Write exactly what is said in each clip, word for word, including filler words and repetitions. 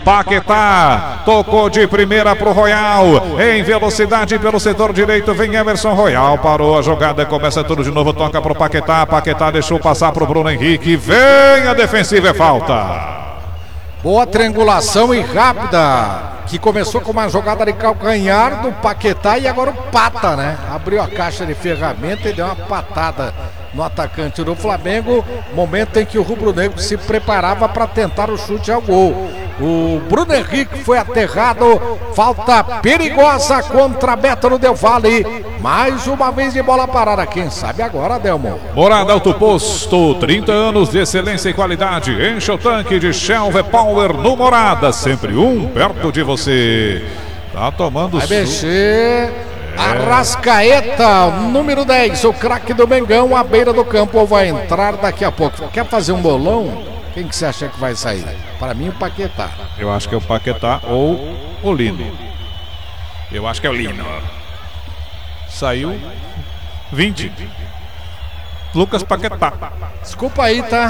Paquetá tocou de primeira pro Royal, em velocidade pelo setor direito, vem Emerson. Royal parou a jogada, começa tudo de novo, toca pro Paquetá, Paquetá deixou passar pro Bruno Henrique, vem a defensiva, é falta. Boa triangulação e rápida, que começou com uma jogada de calcanhar do Paquetá e agora o Pata, né? Abriu a caixa de ferramenta e deu uma patada no atacante do Flamengo, momento em que o rubro-negro se preparava para tentar o chute ao gol. O Bruno Henrique foi aterrado, falta perigosa contra Beto no Del Valle, mais uma vez de bola parada, quem sabe agora, Delmo. Morada Alto Posto, trinta anos de excelência e qualidade, enche o tanque de Shell V-Power no Morada, sempre um perto de você. Tá tomando Vai mexer, é. Arrascaeta, número dez, o craque do Mengão, à beira do campo, vai entrar daqui a pouco. Quer fazer um bolão? Quem que você acha que vai sair? Para mim, o Paquetá. Eu acho que é o Paquetá ou o Lino. Eu acho que é o Lino. Saiu vinte. Lucas Paquetá. Desculpa aí, tá?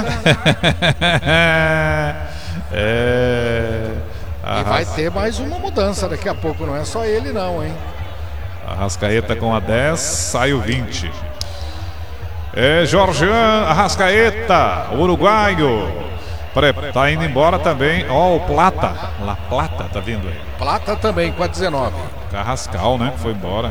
é... E vai ter mais uma mudança daqui a pouco, não é só ele não, hein? Arrascaeta com a dez, sai o vinte. É Jorjan Arrascaeta, uruguaio. Tá indo embora também, ó, o Plata. La Plata tá vindo aí. Plata também com a dezenove. Carrascal, né? Foi embora.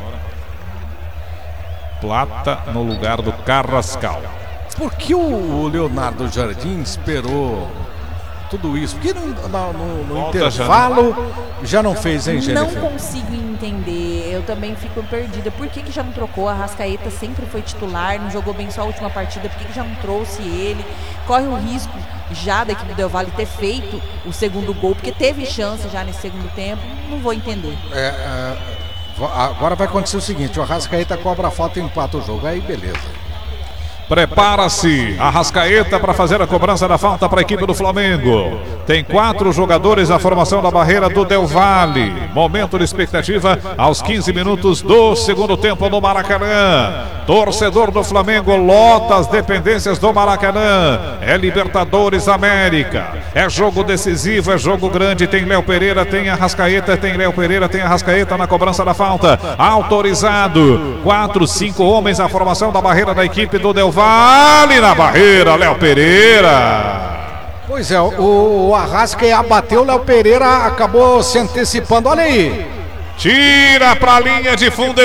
Plata no lugar do Carrascal. Por que o Leonardo Jardim esperou tudo isso? Porque no, no, no intervalo já não, já não fez, hein, Jennifer? Não consigo entender, eu também fico perdida. Por que, que já não trocou? A Arrascaeta sempre foi titular, não jogou bem só a última partida, por que, que já não trouxe ele? Corre o risco já da equipe do Del Valle ter feito o segundo gol, porque teve chance já nesse segundo tempo, não vou entender. É, é, agora vai acontecer o seguinte, o Arrascaeta cobra a falta e empata o jogo, aí beleza. Prepara-se Arrascaeta para fazer a cobrança da falta para a equipe do Flamengo. Tem quatro jogadores na formação da barreira do Del Valle. Momento de expectativa aos quinze minutos do segundo tempo no Maracanã. Torcedor do Flamengo lota as dependências do Maracanã. É Libertadores América. É jogo decisivo, é jogo grande. Tem Léo Pereira, tem Arrascaeta, tem Léo Pereira, tem Arrascaeta na cobrança da falta. Autorizado. Quatro, cinco homens na formação da barreira da equipe do Del Valle. Vale na barreira, Léo Pereira. Pois é, o, o Arrasca abateu, o Léo Pereira acabou se antecipando, olha aí. Tira pra linha de fundo,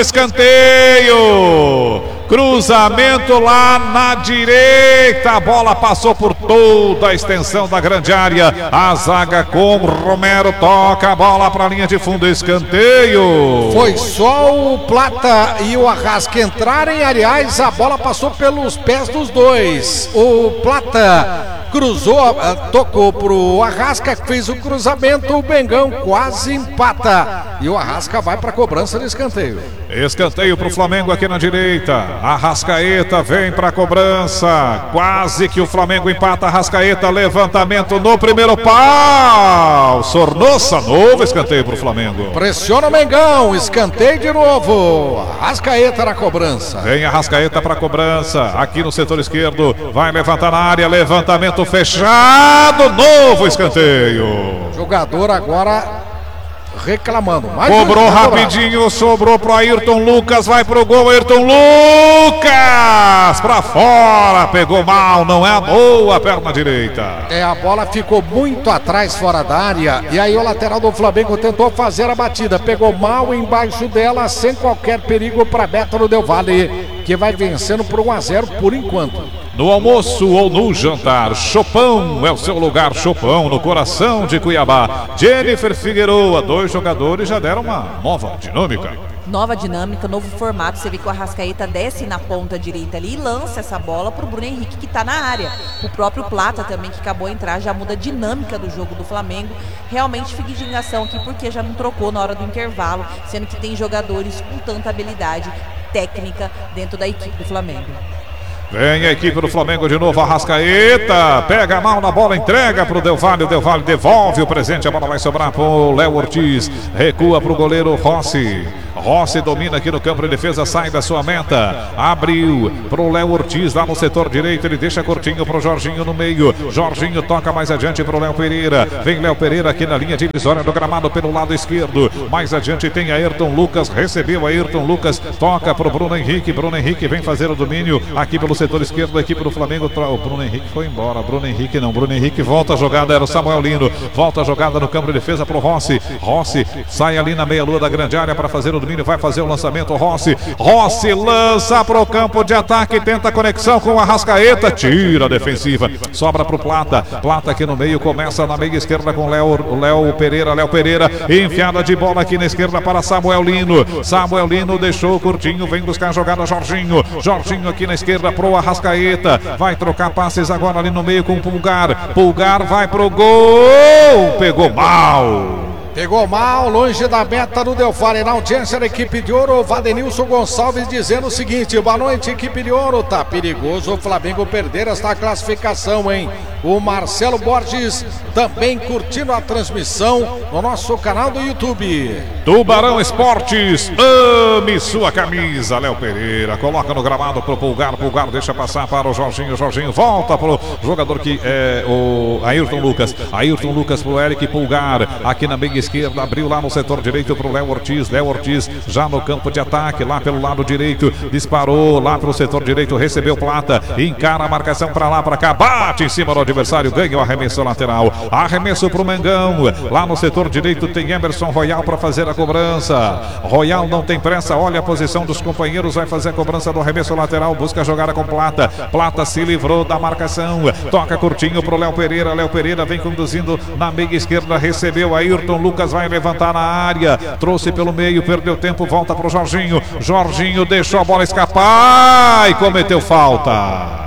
escanteio. Cruzamento lá na direita. A bola passou por toda a extensão da grande área. A zaga com Romero toca a bola pra linha de fundo, escanteio. Foi só o Plata e o Arrasca entrarem. Aliás, a bola passou pelos pés dos dois. O Plata cruzou, tocou pro Arrasca, fez o cruzamento, o Mengão quase empata. E o Arrasca vai para a cobrança de escanteio. Escanteio pro Flamengo aqui na direita. Arrascaeta vem para a cobrança. Quase que o Flamengo empata. Arrascaeta, levantamento no primeiro pau. Sornossa, novo escanteio pro Flamengo. Pressiona o Mengão, escanteio de novo. Arrascaeta na cobrança. Vem Arrascaeta para a cobrança. Aqui no setor esquerdo. Vai levantar na área. Levantamento fechado. Novo escanteio. Jogador agora reclamando. Mais Cobrou rapidinho, sobrou pro Ayrton Lucas, vai pro gol, Ayrton Lucas pra fora, pegou mal, não é a boa perna direita. É, a bola ficou muito atrás, fora da área, e aí o lateral do Flamengo tentou fazer a batida, pegou mal embaixo dela, sem qualquer perigo para Beto no Del Valle, que vai vencendo por um a zero por enquanto. No almoço ou no jantar, Chopão é o seu lugar. Chopão no coração de Cuiabá. Jennifer Figueroa, dois jogadores já deram uma nova dinâmica. Nova dinâmica, novo formato. Você vê que o Arrascaeta desce na ponta direita ali e lança essa bola pro Bruno Henrique, que tá na área. O próprio Plata também, que acabou de entrar, já muda a dinâmica do jogo do Flamengo. Realmente fica indignação aqui porque já não trocou na hora do intervalo, sendo que tem jogadores com tanta habilidade técnica dentro da equipe do Flamengo. Vem a equipe do Flamengo de novo, Arrascaeta, pega a mão na bola, entrega para o Del Valle, o Del Valle devolve o presente, a bola vai sobrar para o Léo Ortiz, recua para o goleiro Rossi, Rossi domina aqui no campo de defesa, sai da sua meta. Abriu pro Léo Ortiz lá no setor direito. Ele deixa curtinho pro Jorginho no meio. Jorginho toca mais adiante pro Léo Pereira. Vem Léo Pereira aqui na linha divisória do gramado pelo lado esquerdo. Mais adiante tem Ayrton Lucas. Recebeu Ayrton Lucas. Toca pro Bruno Henrique. Bruno Henrique vem fazer o domínio aqui pelo setor esquerdo da equipe do Flamengo. O Bruno Henrique foi embora. Bruno Henrique não. Bruno Henrique volta a jogada. Era o Samuel Lino. Volta a jogada no campo de defesa pro Rossi. Rossi sai ali na meia-lua da grande área para fazer o domínio. Vai fazer o lançamento. Rossi. Rossi lança pro campo de ataque. Tenta a conexão com o Arrascaeta. Tira a defensiva. Sobra pro Plata. Plata aqui no meio. Começa na meia esquerda com Léo, Léo Pereira. Léo Pereira. Enfiada de bola aqui na esquerda para Samuel Lino. Samuel Lino deixou curtinho. Vem buscar a jogada Jorginho. Jorginho aqui na esquerda pro Arrascaeta. Vai trocar passes agora ali no meio com o Pulgar. Pulgar vai pro gol. Pegou mal. Pegou mal, longe da meta do Del Valle. Na audiência da equipe de ouro, Vadenilson Gonçalves dizendo o seguinte: boa noite, equipe de ouro. Tá perigoso o Flamengo perder esta classificação, hein? O Marcelo Borges também curtindo a transmissão no nosso canal do YouTube. Tubarão Esportes, ame sua camisa. Léo Pereira coloca no gramado pro Pulgar. Pulgar deixa passar para o Jorginho. Jorginho volta pro jogador que é o Ayrton Lucas. Ayrton Lucas pro Eric Pulgar. Aqui na meia esquerda, abriu lá no setor direito pro Léo Ortiz. Léo Ortiz já no campo de ataque, lá pelo lado direito. Disparou lá pro setor direito, recebeu Plata. Encara a marcação para lá, para cá. Bate em cima do adversário, ganha o arremesso lateral. Arremesso pro Mengão. Lá no setor direito tem Emerson Royal para fazer a cobrança. Royal não tem pressa, olha a posição dos companheiros, vai fazer a cobrança do arremesso lateral, busca a jogada com Plata. Plata se livrou da marcação, toca curtinho pro Léo Pereira. Léo Pereira vem conduzindo na meia esquerda, recebeu Ayrton Lucas, vai levantar na área, trouxe pelo meio, perdeu tempo, volta pro Jorginho. Jorginho deixou a bola escapar e cometeu falta.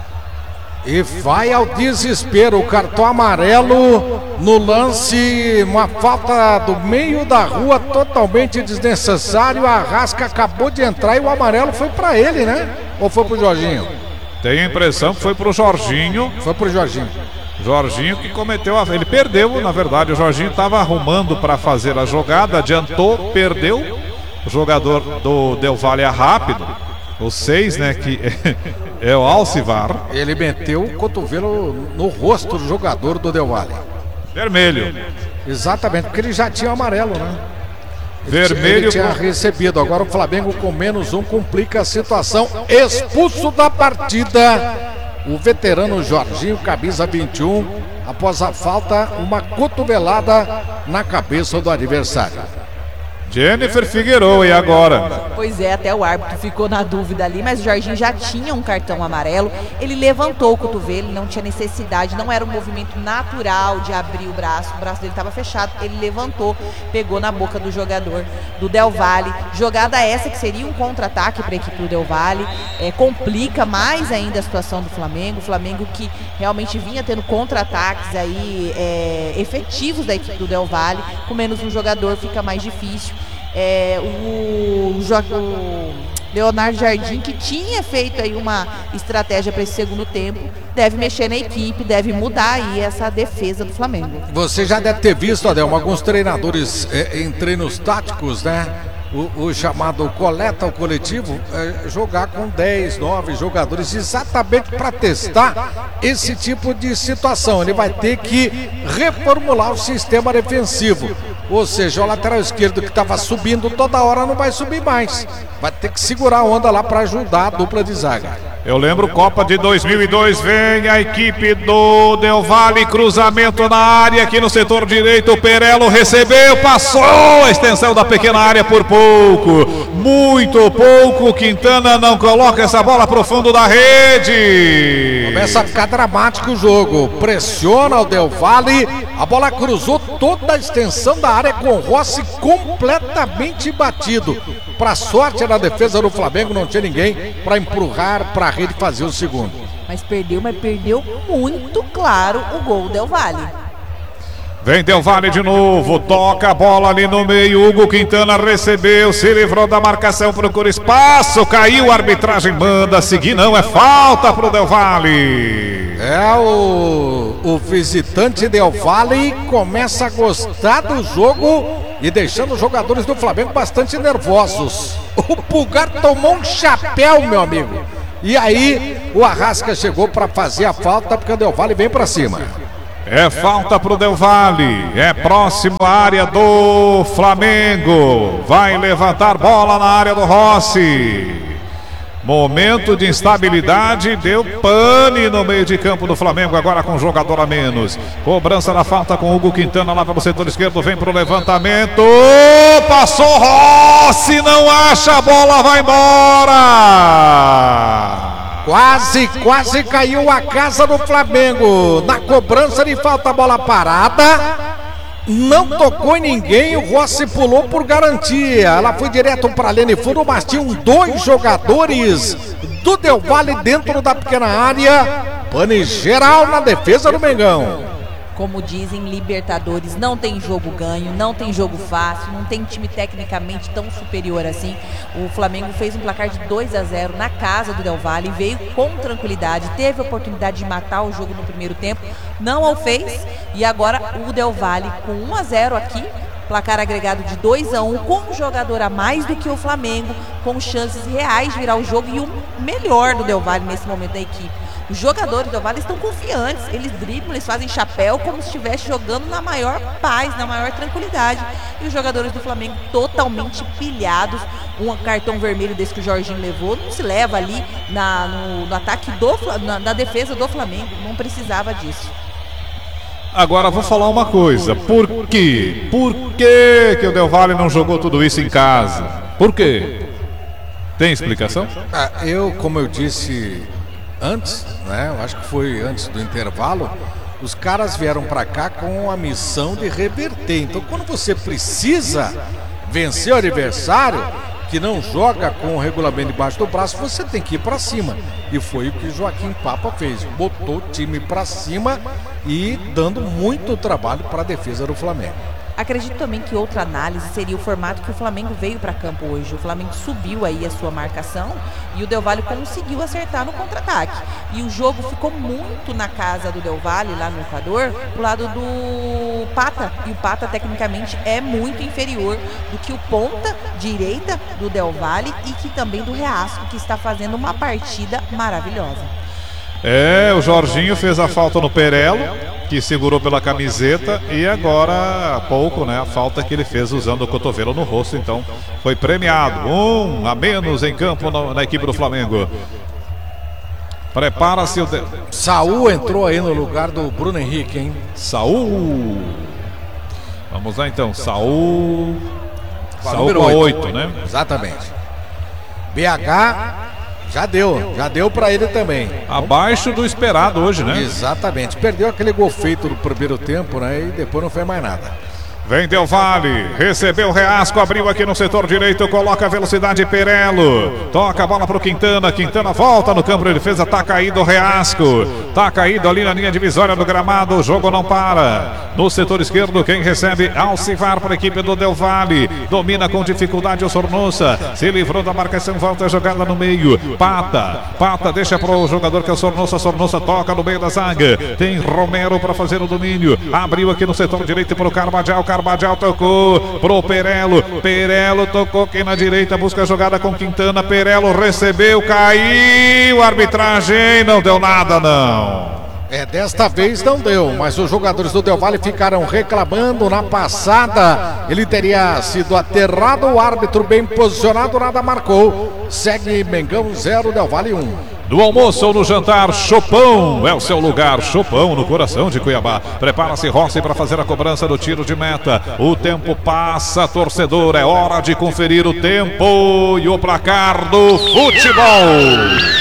E vai ao desespero, o cartão amarelo no lance, uma falta do meio da rua totalmente desnecessário. A Arrasca acabou de entrar e o amarelo foi para ele, né? Ou foi pro Jorginho? Tem a impressão que foi pro Jorginho. Foi pro Jorginho. Jorginho que cometeu, a... ele perdeu, na verdade. O Jorginho estava arrumando para fazer a jogada, adiantou, perdeu. O jogador do Del Valle é rápido. O seis, né, que é o Alcivar. Ele meteu o cotovelo no rosto do jogador do Del Valle. Vermelho. Exatamente, porque ele já tinha amarelo, né? Ele Vermelho. Ele tinha recebido. Agora o Flamengo com menos um complica a situação. Expulso da partida o veterano Jorginho, camisa vinte e um. Após a falta, uma cotovelada na cabeça do adversário. Jennifer Figueiredo, e agora? Pois é, até o árbitro ficou na dúvida ali, mas o Jorginho já tinha um cartão amarelo. Ele levantou o cotovelo, não tinha necessidade, não era um movimento natural de abrir o braço. O braço dele estava fechado, ele levantou, pegou na boca do jogador do Del Valle. Jogada essa que seria um contra-ataque para a equipe do Del Valle, é, complica mais ainda a situação do Flamengo. O Flamengo que realmente vinha tendo contra-ataques aí é, efetivos da equipe do Del Valle, com menos um jogador fica mais difícil. É, o, o Leonardo Jardim, que tinha feito aí uma estratégia para esse segundo tempo, deve mexer na equipe, deve mudar aí essa defesa do Flamengo. Você já deve ter visto, Adelmo, alguns treinadores é, em treinos táticos, né? O, o chamado coleta o coletivo, é, jogar com dez, nove jogadores, exatamente para testar esse tipo de situação. Ele vai ter que reformular o sistema defensivo. Ou seja, o lateral esquerdo que estava subindo toda hora não vai subir mais. Vai ter que segurar a onda lá para ajudar a dupla de zaga. Eu lembro Copa de dois mil e dois, vem a equipe do Del Valle, cruzamento na área aqui no setor direito, o Perello recebeu, passou a extensão da pequena área por pouco, muito pouco. Quintana não coloca essa bola pro fundo da rede. Começa a ficar dramático o jogo, pressiona o Del Valle, a bola cruzou toda a extensão da área com o Rossi completamente batido. Para sorte da defesa do Flamengo, não tinha ninguém para empurrar para a rede fazer o segundo. Mas perdeu, mas perdeu muito claro o gol do Del Valle. Vem Del Valle de novo, toca a bola ali no meio, Hugo Quintana recebeu, se livrou da marcação, procura espaço, caiu, a arbitragem manda seguir, não, é falta pro Del Valle. É, o, o visitante Del Valle começa a gostar do jogo e deixando os jogadores do Flamengo bastante nervosos. O Pulgar tomou um chapéu, meu amigo. E aí o Arrasca chegou para fazer a falta porque o Del Valle vem para cima. É falta pro Del Valle, é próximo à área do Flamengo, vai levantar bola na área do Rossi. Momento de instabilidade, deu pane no meio de campo do Flamengo, agora com jogador a menos. Cobrança da falta com Hugo Quintana lá pelo setor esquerdo, vem pro levantamento, passou Rossi, não acha a bola, vai embora. Quase, quase caiu a casa do Flamengo. Na cobrança de falta, a bola parada. Não tocou em ninguém, o Rossi pulou por garantia. Ela foi direto para a linha de fundo, mas tinham dois jogadores do Del Valle dentro da pequena área. Pane geral na defesa do Mengão. Como dizem, Libertadores não tem jogo ganho, não tem jogo fácil, não tem time tecnicamente tão superior assim. O Flamengo fez um placar de dois a zero na casa do Del Valle, veio com tranquilidade, teve a oportunidade de matar o jogo no primeiro tempo, não o fez, e agora o Del Valle com um a zero aqui, placar agregado de dois a um, com um jogador a mais do que o Flamengo, com chances reais de virar o jogo, e o melhor do Del Valle nesse momento da equipe. Os jogadores do Del Valle estão confiantes, eles driblam, eles fazem chapéu como se estivesse jogando na maior paz, na maior tranquilidade. E os jogadores do Flamengo totalmente pilhados. Um cartão vermelho desse que o Jorginho levou não se leva ali na, no, no ataque do, na, na defesa do Flamengo, não precisava disso. Agora vou falar uma coisa, por quê? Por que que o Del Valle não jogou tudo isso em casa? Por quê? Tem explicação? Ah, eu, como eu disse antes, né? Eu acho que foi antes do intervalo. Os caras vieram para cá com a missão de reverter. Então, quando você precisa vencer o adversário, que não joga com o regulamento debaixo do braço, você tem que ir para cima. E foi o que o Joaquim Papa fez. Botou o time para cima e dando muito trabalho para a defesa do Flamengo. Acredito também que outra análise seria o formato que o Flamengo veio para campo hoje. O Flamengo subiu aí a sua marcação e o Del Valle conseguiu acertar no contra-ataque. E o jogo ficou muito na casa do Del Valle, lá no Equador, pro lado do Pata. E o Pata, tecnicamente, é muito inferior do que o ponta direita do Del Valle e que também do Reasco, que está fazendo uma partida maravilhosa. É, o Jorginho fez a falta no Perelo, que segurou pela camiseta, e agora há pouco, né, a falta que ele fez usando o cotovelo no rosto, então foi premiado. Um a menos em campo na, na equipe do Flamengo. Prepara-se o... De... Saul entrou aí no lugar do Bruno Henrique, hein? Saul. Vamos lá então, Saul. Saul com oito, né? Exatamente. B H... Já deu, já deu pra ele também. Abaixo do esperado hoje, né? Exatamente, perdeu aquele gol feito no primeiro tempo, né? E depois não fez mais nada. Vem Del Valle, recebeu o Reasco, abriu aqui no setor direito, coloca a velocidade Perelo, toca a bola pro Quintana, Quintana volta no campo de defesa, tá caído o Reasco, tá caído ali na linha divisória do gramado, o jogo não para. No setor esquerdo, quem recebe Alcivar para a equipe do Del Valle, domina com dificuldade o Sornosa, se livrou da marcação, volta a jogada no meio, Pata, Pata deixa pro jogador que é o Sornosa, Sornosa toca no meio da zaga, tem Romero para fazer o domínio, abriu aqui no setor direito pro Carvajal, Carvajal tocou pro Perelo, Perelo tocou aqui na direita, busca a jogada com Quintana, Perelo recebeu, caiu, arbitragem, não deu nada não. É, desta vez não deu, mas os jogadores do Del Valle ficaram reclamando. Na passada ele teria sido aterrado, o árbitro bem posicionado, nada marcou. Segue Mengão zero, Del Valle um. No almoço ou no jantar, Chopão é o seu lugar. Chopão no coração de Cuiabá. Prepara-se Rossi para fazer a cobrança do tiro de meta. O tempo passa, torcedor. É hora de conferir o tempo e o placar do futebol.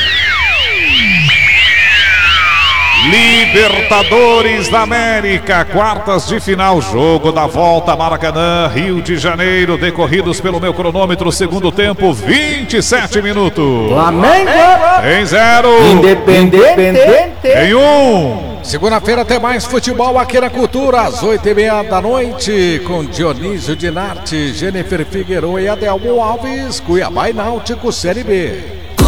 Libertadores da América, quartas de final, jogo da volta, Maracanã, Rio de Janeiro, decorridos pelo meu cronômetro, segundo tempo, vinte e sete minutos. Flamengo em zero, Independente em um, Segunda-feira tem mais futebol aqui na Cultura, às oito e meia da noite, com Dionísio Dinarte, Jennifer Figueiredo e Adelmo Alves, Cuiabá e Náutico Série B.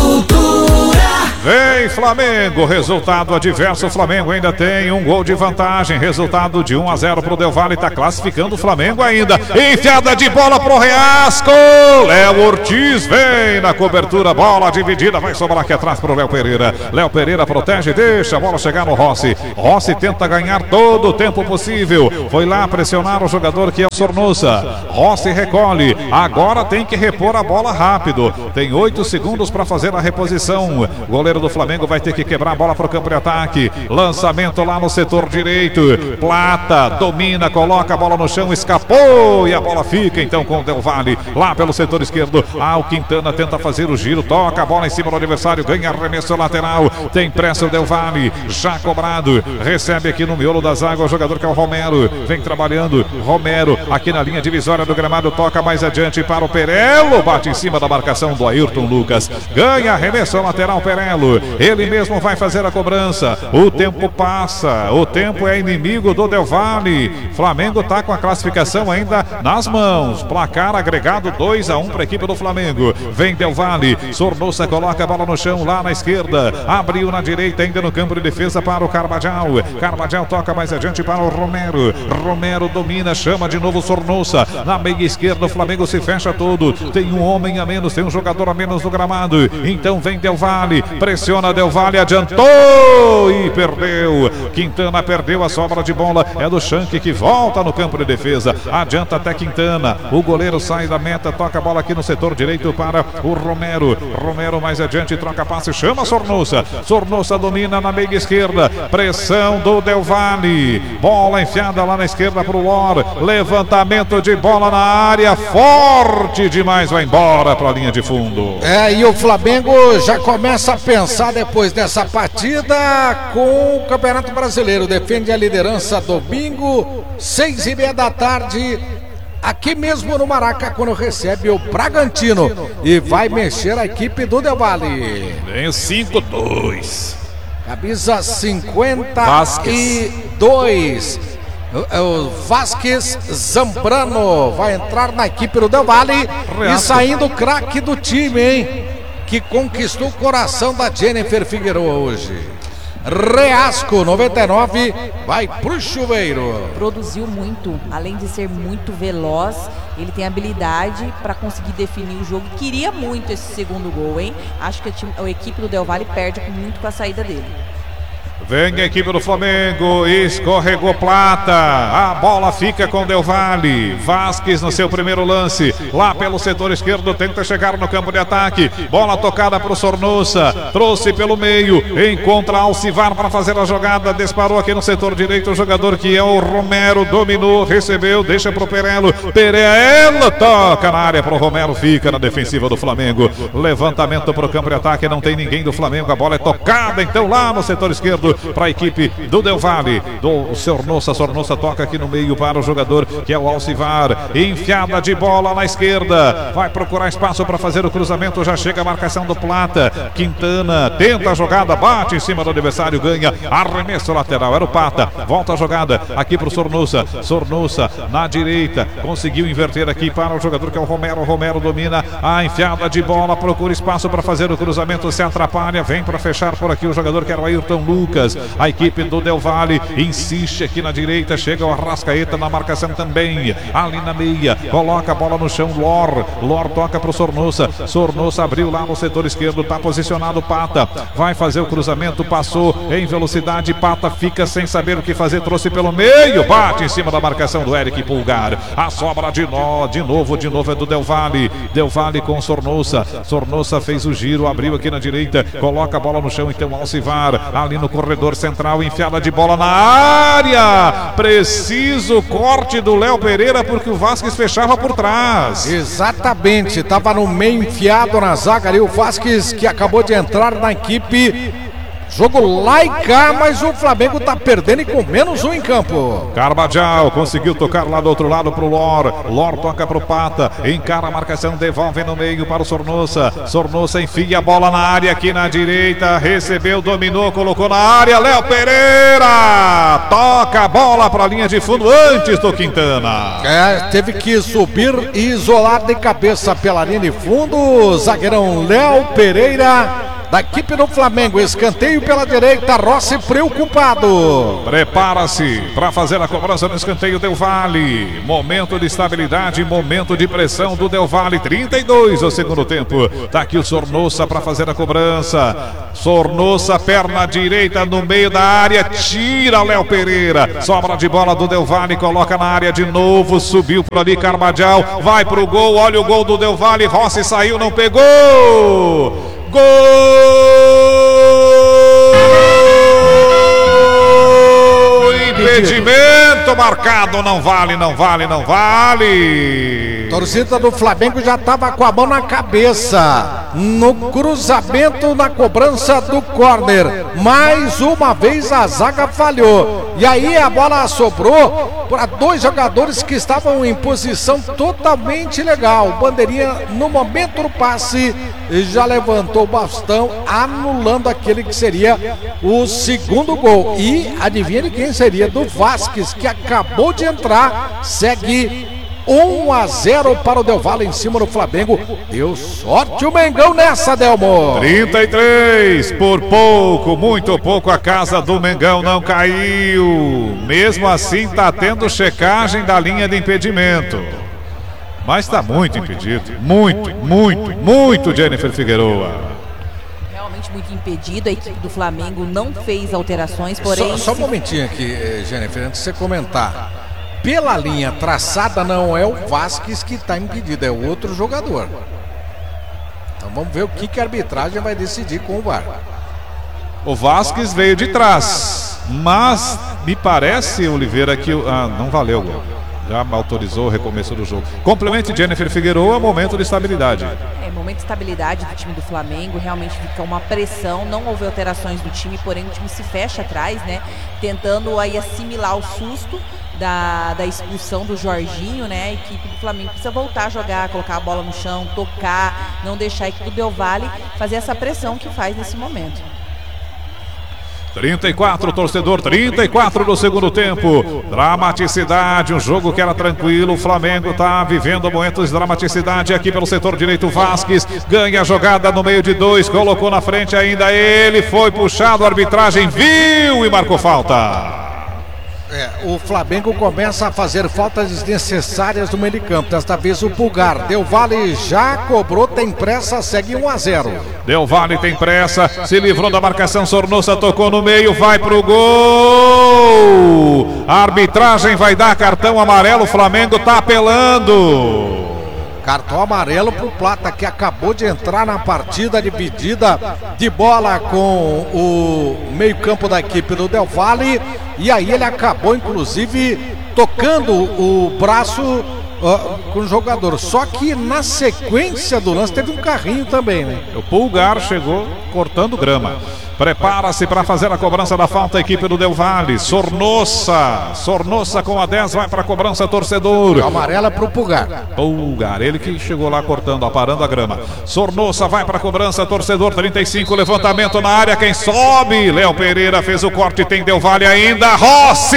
Cultura. Vem Flamengo, resultado adverso, o Flamengo ainda tem um gol de vantagem, resultado de um a zero pro Del Valle, tá classificando o Flamengo ainda, enfiada de bola pro Reasco, Léo Ortiz vem na cobertura, bola dividida, vai sobrar aqui atrás pro Léo Pereira, Léo Pereira protege, deixa a bola chegar no Rossi, Rossi tenta ganhar todo o tempo possível, foi lá pressionar o jogador que é o Sornosa, Rossi recolhe, agora tem que repor a bola rápido, tem oito segundos para fazer a reposição, goleiro do Flamengo vai ter que quebrar a bola para o campo de ataque, lançamento lá no setor direito, Plata domina, coloca a bola no chão, escapou e a bola fica então com o Del Valle, lá pelo setor esquerdo, ah, o Quintana tenta fazer o giro, toca a bola em cima do adversário, ganha arremesso lateral, tem pressa o Del Valle, já cobrado, recebe aqui no miolo da zaga o jogador que é o Romero, vem trabalhando, Romero aqui na linha divisória do gramado, toca mais adiante para o Perello, bate em cima da marcação do Ayrton Lucas, ganha arremesso lateral Perello, ele mesmo vai fazer a cobrança, o tempo passa, o tempo é inimigo do Del Valle, Flamengo está com a classificação ainda nas mãos, placar agregado dois a um para a equipe do Flamengo, vem Del Valle, Sornosa coloca a bola no chão lá na esquerda, abriu na direita ainda no campo de defesa para o Carvajal, Carvajal toca mais adiante para o Romero, Romero domina, chama de novo Sornosa, na meia esquerda o Flamengo se fecha todo, tem um homem a menos, tem um jogador a menos no gramado, então vem Del Valle, pressiona Del Valle, adiantou e perdeu. Quintana perdeu a sobra de bola. É do Shank que volta no campo de defesa. Adianta até Quintana. O goleiro sai da meta, toca a bola aqui no setor direito para o Romero. Romero mais adiante, troca passe, chama Sornosa. Sornosa domina na meia esquerda. Pressão do Del Valle. Bola enfiada lá na esquerda para o Lor. Levantamento de bola na área. Forte demais, vai embora para a linha de fundo. É, e o Flamengo já começa a pensar depois dessa partida com o Campeonato Brasileiro, defende a liderança domingo, seis e meia da tarde, aqui mesmo no Maraca, quando recebe o Bragantino e vai mexer a equipe do Del Valle. Vem cinco dois. Camisa cinquenta e dois. O Vasquez Zambrano vai entrar na equipe do Del Valle e saindo o craque do time, hein? Que conquistou o coração da Jennifer Figueiredo hoje. Reasco, noventa e nove, vai pro chuveiro. Produziu muito, além de ser muito veloz, ele tem habilidade para conseguir definir o jogo. Queria muito esse segundo gol, hein? Acho que a, time, a equipe do Del Valle perde muito com a saída dele. Vem a equipe do Flamengo, escorregou Plata, a bola fica com Del Valle, Vasquez no seu primeiro lance, lá pelo setor esquerdo, tenta chegar no campo de ataque, bola tocada para o Sornosa, trouxe pelo meio, encontra Alcivar para fazer a jogada, disparou aqui no setor direito o jogador que é o Romero, dominou, recebeu, deixa para o Perello, Perello toca na área para o Romero, fica na defensiva do Flamengo, levantamento para o campo de ataque, não tem ninguém do Flamengo, a bola é tocada então lá no setor esquerdo, para a equipe do Del Valle, do Sornosa, Sornosa toca aqui no meio para o jogador que é o Alcivar, enfiada de bola na esquerda, vai procurar espaço para fazer o cruzamento, já chega a marcação do Plata, Quintana tenta a jogada, bate em cima do adversário, ganha, arremesso lateral, era o Pata, volta a jogada aqui para o Sornosa, Sornosa na direita, conseguiu inverter aqui para o jogador que é o Romero, Romero domina a enfiada de bola, procura espaço para fazer o cruzamento, se atrapalha, vem para fechar por aqui o jogador que era o Ayrton Lucas, Lucas. A equipe do Del Valle insiste aqui na direita, chega o Arrascaeta na marcação também, ali na meia, coloca a bola no chão, Lor, Lor toca para o Sornosa, Sornosa abriu lá no setor esquerdo, tá posicionado Pata, vai fazer o cruzamento, passou em velocidade, Pata fica sem saber o que fazer, trouxe pelo meio, bate em cima da marcação do Eric Pulgar, a sobra de nó, de novo, de novo é do Del Valle, Del Valle com Sornosa, Sornosa fez o giro, abriu aqui na direita, coloca a bola no chão, então Alcivar, ali no corredor central, enfiada de bola na área, preciso corte do Léo Pereira, porque o Vasquez fechava por trás. Exatamente, estava no meio enfiado na zaga ali, o Vasquez que acabou de entrar na equipe Jogo lá e cá, mas o Flamengo tá perdendo e com menos um em campo. Carvajal conseguiu tocar lá do outro lado pro Lor. Lor toca pro Pata. Encara a marcação, devolve no meio para o Sornosa. Sornosa enfia a bola na área aqui na direita. Recebeu, dominou, colocou na área. Léo Pereira toca a bola para a linha de fundo antes do Quintana. É, teve que subir e isolar de cabeça pela linha de fundo. Zagueirão Léo Pereira, da equipe do Flamengo. Escanteio pela direita, Rossi preocupado. Prepara-se para fazer a cobrança no escanteio Del Valle. Momento de estabilidade, momento de pressão do Del Valle. trinta e dois o segundo tempo. Tá aqui o Sornosa para fazer a cobrança. Sornosa, perna direita no meio da área, tira Léo Pereira. Sobra de bola do Del Valle, coloca na área de novo. Subiu por ali Carvajal, vai pro gol. Olha o gol do Del Valle. Rossi saiu, não pegou. Gol! Impedimento marcado, não vale, não vale, não vale. Torcida do Flamengo já estava com a mão na cabeça no cruzamento, na cobrança do córner. Mais uma vez a zaga falhou. E aí a bola sobrou para dois jogadores que estavam em posição totalmente legal. Bandeirinha, no momento do passe, já levantou o bastão, anulando aquele que seria o segundo gol. E adivinha de quem seria? Do Vasquez, que acabou de entrar. Segue um a zero para o Del Valle em cima do Flamengo. Deu sorte o Mengão nessa, Delmo. trinta e três, por pouco, muito pouco, a casa do Mengão não caiu. Mesmo assim tá tendo checagem da linha de impedimento. Mas tá muito impedido, muito, muito, muito, Jennifer Figueroa. Realmente muito impedido, a equipe do Flamengo não fez alterações, porém... Só, só um momentinho aqui, Jennifer, antes de você comentar. Pela linha traçada não é o Vasquez que está impedido, é o outro jogador. Então vamos ver o que, que a arbitragem vai decidir com o V A R. O Vasquez veio de trás, mas me parece, Oliveira, que... Ah, não valeu o gol. Já autorizou o recomeço do jogo. Complemente Jennifer Figueroa, momento de estabilidade. É, momento de estabilidade do time do Flamengo, realmente fica uma pressão, não houve alterações do time, porém o time se fecha atrás, né? Tentando aí assimilar o susto da, da expulsão do Jorginho, né? A equipe do Flamengo precisa voltar a jogar, colocar a bola no chão, tocar, não deixar a equipe do Del Valle fazer essa pressão que faz nesse momento. trinta e quatro, torcedor, trinta e quatro do segundo tempo. Dramaticidade, um jogo que era tranquilo. O Flamengo está vivendo momentos de dramaticidade aqui pelo setor direito. Vasquez ganha a jogada no meio de dois, colocou na frente ainda ele, foi puxado, a arbitragem viu e marcou falta. É, o Flamengo começa a fazer faltas desnecessárias no meio de campo. Desta vez o Pulgar. Del Valle já cobrou, tem pressa, segue um a zero. Del Valle tem pressa, se livrou da marcação. Sornosa tocou no meio, vai pro gol. A arbitragem vai dar cartão amarelo. O Flamengo tá apelando. Cartão amarelo pro Plata, que acabou de entrar na partida, dividida de bola com o meio-campo da equipe do Del Valle. E aí ele acabou, inclusive, tocando o braço uh, com o jogador. Só que na sequência do lance teve um carrinho também, né? O Pulgar chegou cortando grama. Prepara-se para fazer a cobrança da falta a equipe do Del Valle. Sornosa, Sornosa com a dez, vai para a cobrança, torcedor. Amarela para o Pulgar. Pulgar, ele que chegou lá cortando, aparando a grama. Sornosa vai para a cobrança, torcedor, trinta e cinco, levantamento na área, quem sobe? Léo Pereira fez o corte, tem Del Valle ainda, Rossi!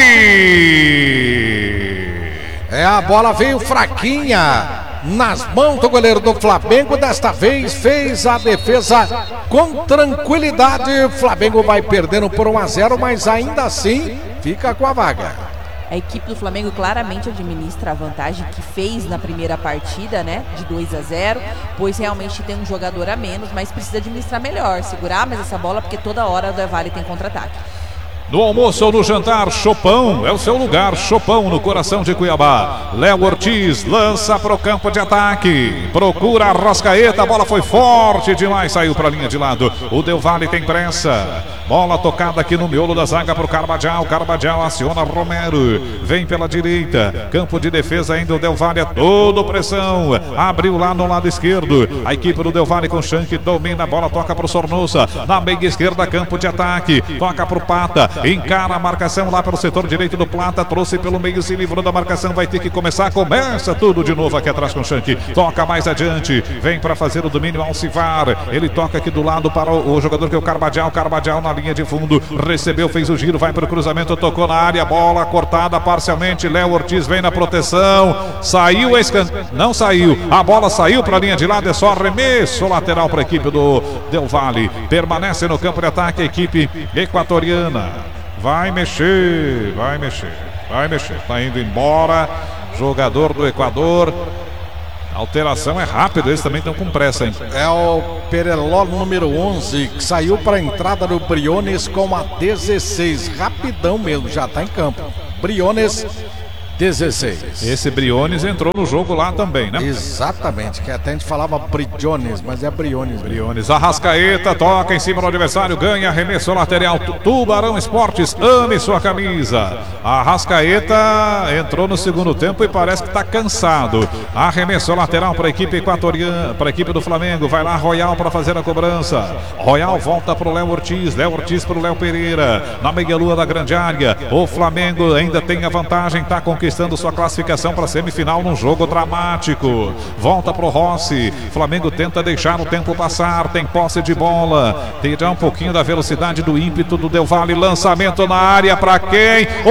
É, a bola veio fraquinha nas mãos do goleiro do Flamengo. Desta vez fez a defesa com tranquilidade. O Flamengo vai perdendo por um a zero, mas ainda assim fica com a vaga. A equipe do Flamengo claramente administra a vantagem que fez na primeira partida, né, de dois a zero, pois realmente tem um jogador a menos, mas precisa administrar melhor, segurar mais essa bola, porque toda hora o Del Valle tem contra-ataque. No almoço ou no jantar, Chopão é o seu lugar. Chopão no coração de Cuiabá. Léo Ortiz lança para o campo de ataque. Procura a Arrascaeta. A bola foi forte demais. Saiu para a linha de lado. O Del Valle tem pressa. Bola tocada aqui no miolo da zaga para o Carbajal. Carbajal aciona Romero. Vem pela direita. Campo de defesa ainda o Del Valle. É todo pressão. Abriu lá no lado esquerdo. A equipe do Del Valle com Shank domina a bola. Toca para o Sornosa. Na meia esquerda, campo de ataque. Toca para o Pata. Encara a marcação lá pelo setor direito do Plata. Trouxe pelo meio, se livrou da marcação. Vai ter que começar. Começa tudo de novo aqui atrás com o Shank. Toca mais adiante. Vem para fazer o domínio Alcivar. Ele toca aqui do lado para o, o jogador que é o Carbajal. Carbajal na linha de fundo. Recebeu, fez o giro. Vai para o cruzamento. Tocou na área. Bola cortada parcialmente. Léo Ortiz vem na proteção. Saiu a escanteio. Não saiu. A bola saiu para a linha de lado. É só arremesso lateral para a equipe do Del Valle. Permanece no campo de ataque a equipe equatoriana. Vai mexer, vai mexer, vai mexer. Tá indo embora. Jogador do Equador. A alteração é rápida, eles também estão com pressa, hein? É o Pereló número onze, que saiu para a entrada do Briones com a dezesseis. Rapidão mesmo, já tá em campo. Briones dezesseis. Esse Briones entrou no jogo lá também, né? Exatamente, que até a gente falava Briones, mas é Briones. Briones, Arrascaeta, toca em cima do adversário, ganha, arremesso lateral. Tubarão Esportes, ame sua camisa. Arrascaeta entrou no segundo tempo e parece que está cansado. Arremesso lateral para a equipe equatoriana, para a equipe do Flamengo. Vai lá Royal para fazer a cobrança. Royal volta para o Léo Ortiz, Léo Ortiz para o Léo Pereira. Na meia-lua da grande área, o Flamengo ainda tem a vantagem, está conquistando sua classificação para a semifinal num jogo dramático. Volta pro Rossi. Flamengo tenta deixar o tempo passar. Tem posse de bola. Tem já um pouquinho da velocidade do ímpeto do Del Valle. Lançamento na área para quem?